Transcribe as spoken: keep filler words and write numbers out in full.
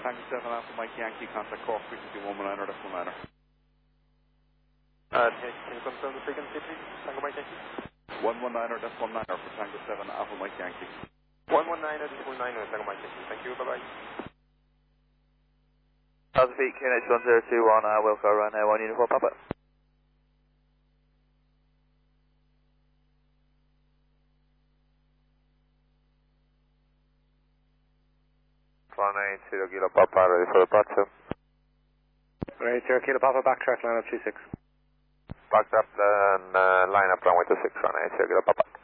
Tango seven Alpha Mike Yankee, contact Cork frequency one one nine or decimal niner. Uh, can, can you confirm the frequency, please? Tango Mike Yankee? one one nine or decimal niner for Tango seven Alpha Mike Yankee. one one nine or decimal niner, Tango Mike Yankee. Thank you, bye-bye. Thousand feet, Q N H one zero two one, uh, Wilco, run uh, one uniform, Papa. one eight zero Kilo Papa, ready for departure. Right, zero Kilo Papa, backtrack, line up two six. Backed up, then uh, line up runway two six, one eight zero Kilo Papa.